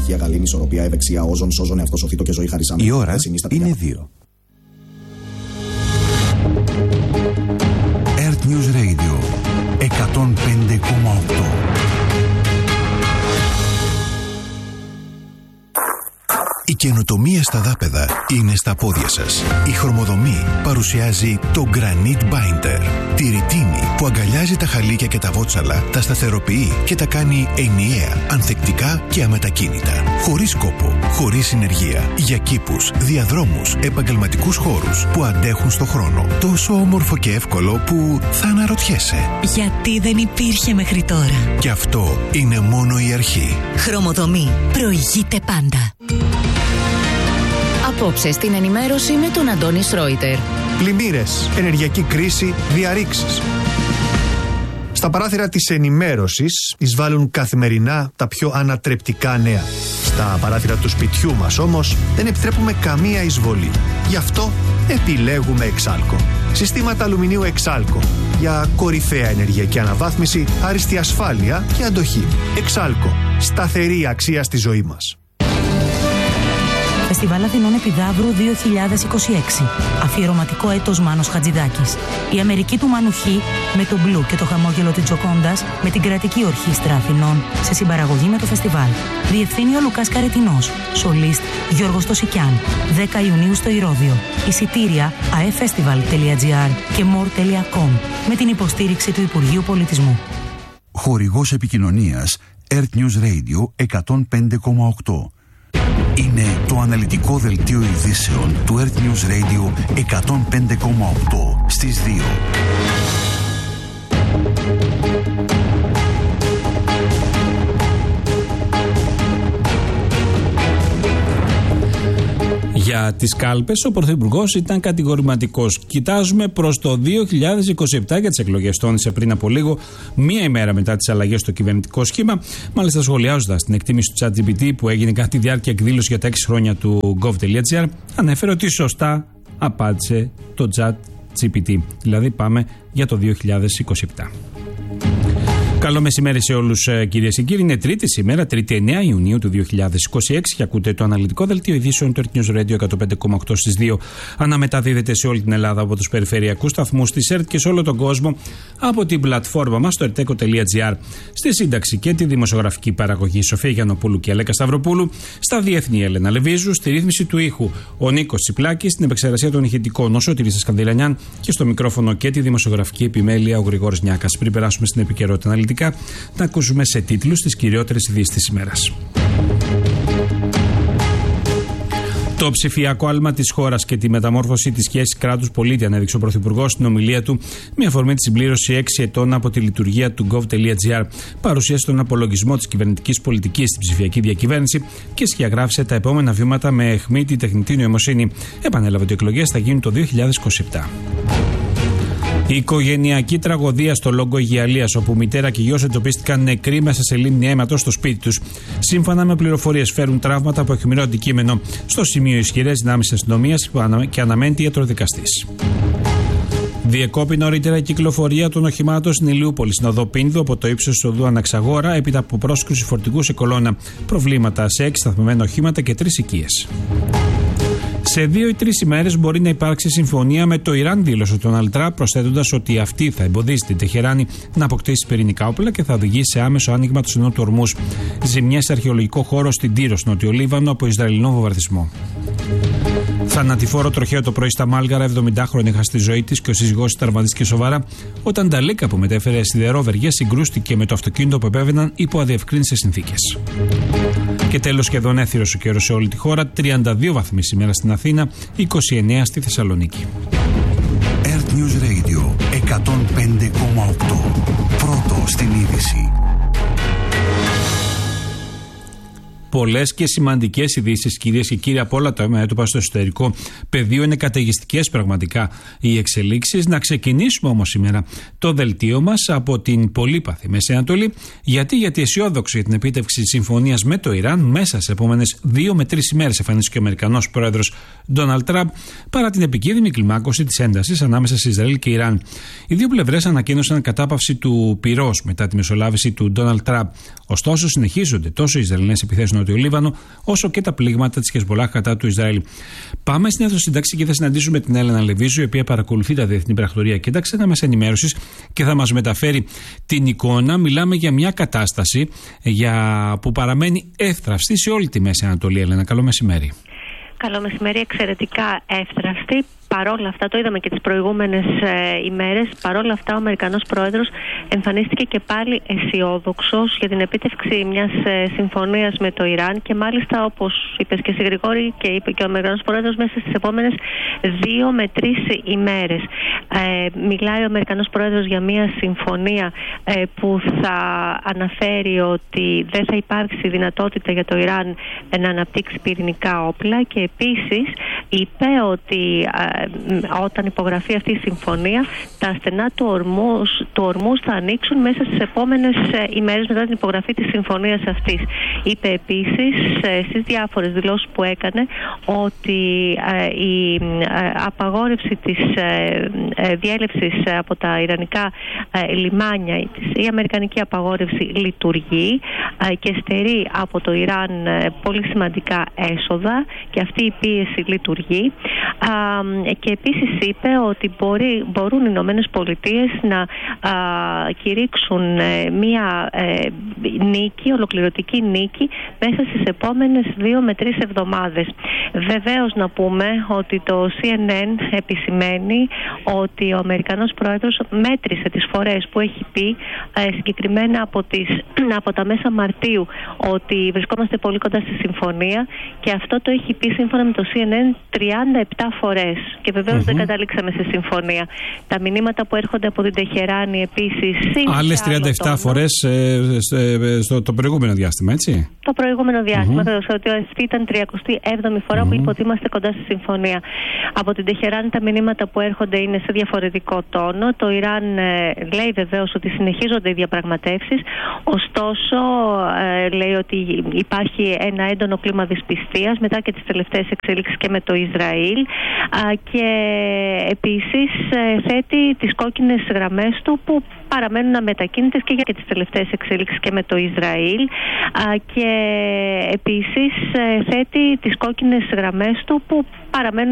ευτυχία, γαλήνη, ισορροπία, ευεξία, όζον, σώζον, εαυτό, σωθήτο και ζωή χαρισάμε. Η ώρα είναι 2. Earth News Radio 105,8. Η καινοτομία στα δάπεδα είναι στα πόδια σας. Η Χρωμοδομή παρουσιάζει το Granite Binder. Τη ρητίνη που αγκαλιάζει τα χαλίκια και τα βότσαλα, τα σταθεροποιεί και τα κάνει ενιαία, ανθεκτικά και αμετακίνητα. Χωρίς κόπο, χωρίς συνεργεία. Για κήπους, διαδρόμους, επαγγελματικούς χώρους που αντέχουν στο χρόνο. Τόσο όμορφο και εύκολο που θα αναρωτιέσαι. Γιατί δεν υπήρχε μέχρι τώρα. Και αυτό είναι μόνο η αρχή. Χρωμοδομή. Προηγείται πάντα. Απόψε στην ενημέρωση με τον Αντώνη Σρόιτερ. Πλημμύρες, ενεργειακή κρίση, διαρρήξεις. Στα παράθυρα της ενημέρωσης εισβάλλουν καθημερινά τα πιο ανατρεπτικά νέα. Στα παράθυρα του σπιτιού μας όμως δεν επιτρέπουμε καμία εισβολή. Γι' αυτό επιλέγουμε Εξάλκο. Συστήματα αλουμινίου Εξάλκο. Για κορυφαία ενεργειακή αναβάθμιση, άριστη ασφάλεια και αντοχή. Εξάλκο. Σταθερή αξία στη ζωή μας. Φεστιβάλ Αθηνών Επιδαύρου 2026. Αφιερωματικό έτος Μάνος Χατζηδάκης. Η Αμερική του Μανουχή με το μπλου και το χαμόγελο της Τζοκόντας με την Κρατική Ορχήστρα Αθηνών σε συμπαραγωγή με το φεστιβάλ. Διευθύνει ο Λουκάς Καρετινός. Σολίστ Γιώργος Τοσικιάν. 10 Ιουνίου στο Ηρώδειο. Εισιτήρια aefestival.gr και more.com με την υποστήριξη του Υπουργείου Πολιτισμού. Χορηγός επικοινωνίας Earth News Radio 105,8. Είναι το αναλυτικό δελτίο ειδήσεων του Earth News Radio 105,8 στις 2. Για τις κάλπες ο Πρωθυπουργός ήταν κατηγορηματικός. Κοιτάζουμε προς το 2027 για τις εκλογές. Τόνισε πριν από λίγο, μία ημέρα μετά τις αλλαγές στο κυβερνητικό σχήμα. Μάλιστα, σχολιάζοντας την εκτίμηση του ChatGPT που έγινε κατά τη διάρκεια εκδήλωση για τα 6 χρόνια του gov.gr, ανέφερε ότι σωστά απάντησε το ChatGPT. Δηλαδή, πάμε για το 2027. Καλό μεσημέρι σε όλους, κυρίες και κύριοι. Είναι Τρίτη σήμερα, 3η 9 Ιουνίου του 2026 και ακούτε το αναλυτικό δελτίο ειδήσεων του Earth News Radio 105,8 στις 2. Αναμεταδίδεται σε όλη την Ελλάδα από τους περιφερειακούς σταθμούς της ΕΡΤ και σε όλο τον κόσμο από την πλατφόρμα μας στο erteco.gr. Στη σύνταξη και τη δημοσιογραφική παραγωγή Σοφία Γιαννοπούλου και Αλέκα Σταυροπούλου. Στα διεθνή Έλενα Λεβίζου. Στη ρύθμιση του ήχου ο Νίκος Τσιπλάκης. Στην επεξεργασία των ηχητικών ο Σωτήρης Σκανδηλανιάν και στο μικρόφωνο και τη δημοσιογραφική επιμέλεια ο Γρηγόρης Νιάκας. Πριν περάσουμε στην επικαιρότητα να ακούσουμε σε τίτλους τις κυριότερες ειδήσεις της ημέρας. Το ψηφιακό άλμα της χώρας και τη μεταμόρφωση της σχέσης κράτους-πολίτη ανέδειξε ο Πρωθυπουργός στην ομιλία του με αφορμή τη συμπλήρωση 6 ετών από τη λειτουργία του gov.gr. Παρουσίασε τον απολογισμό της κυβερνητικής πολιτικής στην ψηφιακή διακυβέρνηση και σκιαγράφησε τα επόμενα βήματα με αιχμή τη τεχνητή νοημοσύνη. Επανέλαβε ότι οι εκλογές θα γίνουν το 2027. Η οικογενειακή τραγωδία στο Λόγκο Αιγιαλίας, όπου μητέρα και γιος εντοπίστηκαν νεκροί μέσα σε λίμνη αίματος στο σπίτι τους. Σύμφωνα με πληροφορίες, φέρουν τραύματα από αιχμηρό αντικείμενο. Στο σημείο ισχυρές δυνάμεις αστυνομίας και αναμένεται ιατροδικαστής. Διεκόπη νωρίτερα η κυκλοφορία των οχημάτων στην Ηλιούπολη, στην οδό Πίνδου, από το ύψος του οδού Αναξαγόρα, έπειτα από πρόσκρουση φορτηγού σε κολόνα. Προβλήματα σε 6 σταθμιμένα οχήματα και 3 οικίες. Σε 2 ή 3 ημέρες μπορεί να υπάρξει συμφωνία με το Ιράν, δήλωσε ο Ντόναλντ Τραμπ, προσθέτοντας ότι αυτή θα εμποδίσει την Τεχεράνη να αποκτήσει πυρηνικά όπλα και θα οδηγήσει σε άμεσο άνοιγμα του στενού του Ορμούζ. Ζημιές σε αρχαιολογικό χώρο στην Τύρο, στο Νότιο Λίβανο, από Ισραηλινό βομβαρδισμό. Θανατηφόρο τροχαίο το πρωί στα Μάλγαρα, 70χρονη έχασε τη ζωή της και ο σύζυγός τραυματίστηκε σοβαρά όταν τα λίκα που μετέφερε σιδερόβεργες συγκρούστηκε με το αυτοκίνητο που επέβαιναν υπό αδιευκρίνητες συνθήκες. Και τέλος, σχεδόν έθυρος ο καιρός σε όλη τη χώρα, 32 βαθμοί σήμερα στην Αθήνα, 29 στη Θεσσαλονίκη. Earth News Radio 105,8. Πρώτο στην είδηση. Πολλές και σημαντικές ειδήσεις, κυρίες και κύριοι, από όλα τα μέτωπα στο εσωτερικό πεδίο. Είναι καταιγιστικές πραγματικά οι εξελίξεις. Να ξεκινήσουμε όμως σήμερα το δελτίο μας από την πολύπαθη Μέση Ανατολή. Γιατί αισιόδοξη για την επίτευξη συμφωνίας με το Ιράν μέσα σε επόμενες 2 με 3 ημέρες, εμφανίστηκε ο Αμερικανός πρόεδρος Ντόναλντ Τραμπ, παρά την επικίνδυνη κλιμάκωση της έντασης ανάμεσα σε Ισραήλ και Ιράν. Οι δύο πλευρές ανακοίνωσαν κατάπαυση του πυρός μετά τη μεσολάβηση του Ντόναλντ Τραμπ. Ωστόσο, συνεχίζονται τόσο οι Ισραηλινές επιθέσεις Νότιο Λίβανο, όσο και τα πλήγματα της Χεσμολάχ κατά του Ισραήλ. Πάμε στην αίθουσα σύνταξη και θα συναντήσουμε την Έλενα Λεβίζου, η οποία παρακολουθεί τα διεθνή πρακτορία και τα ξένα μέσα ενημέρωσης και θα μας μεταφέρει την εικόνα. Μιλάμε για μια κατάσταση που παραμένει εύθραυστη σε όλη τη Μέση Ανατολή. Έλενα, καλό μεσημέρι. Καλό μεσημέρι, εξαιρετικά εύθραυστη. Παρόλα αυτά, το είδαμε και τις προηγούμενες ημέρες, παρόλα αυτά ο Αμερικανός Πρόεδρος εμφανίστηκε και πάλι αισιόδοξος για την επίτευξη μιας συμφωνίας με το Ιράν και μάλιστα, όπως είπες και εσύ Γρηγόρη και είπε και ο Αμερικανός Πρόεδρος, μέσα στις επόμενες 2 με 3 ημέρες. Μιλάει ο Αμερικανός Πρόεδρος για μια συμφωνία που θα αναφέρει ότι δεν θα υπάρξει δυνατότητα για το Ιράν να αναπτύξει πυρηνικά όπλα και επίσης είπε ότι όταν υπογραφεί αυτή η συμφωνία, τα στενά του ορμούς θα ανοίξουν μέσα στις επόμενες ημέρες μετά την υπογραφή της συμφωνίας αυτής. Είπε επίσης στις διάφορες δηλώσεις που έκανε ότι η απαγόρευση της διέλευσης από τα ιρανικά λιμάνια, η αμερικανική απαγόρευση λειτουργεί και στερεί από το Ιράν πολύ σημαντικά έσοδα και αυτή η πίεση λειτουργεί. Και επίσης είπε ότι μπορούν οι Ηνωμένες Πολιτείες να κηρύξουν μία νίκη, ολοκληρωτική νίκη μέσα στις επόμενες 2 με 3 εβδομάδες. Βεβαίως να πούμε ότι το CNN επισημαίνει ότι ο Αμερικανός Πρόεδρος μέτρησε τις φορές που έχει πει συγκεκριμένα από τα μέσα Μαρτίου ότι βρισκόμαστε πολύ κοντά στη συμφωνία και αυτό το έχει πει σύμφωνα με το CNN 37 φορές και βεβαίως δεν καταλήξαμε σε συμφωνία. Τα μηνύματα που έρχονται από την Τεχεράνη επίσης. Άλλες 37 φορές στο προηγούμενο διάστημα, έτσι. Το προηγούμενο διάστημα, ότι αυτή ήταν 37η φορά που είπε ότι είμαστε κοντά στη συμφωνία. Από την Τεχεράνη τα μηνύματα που έρχονται είναι σε διαφορετικό τόνο. Το Ιράν λέει βεβαίως ότι συνεχίζονται οι διαπραγματεύσεις, ωστόσο λέει ότι υπάρχει ένα έντονο κλίμα δυσπιστίας μετά και τις τελευταίες εξελίξεις και με το Ισραήλ και επίσης θέτει τις κόκκινες γραμμές του που παραμένουν αμετακίνητες και για τις τελευταίες εξελίξεις και με το Ισραήλ και επίσης θέτει τις κόκκινες γραμμές του που παραμένουν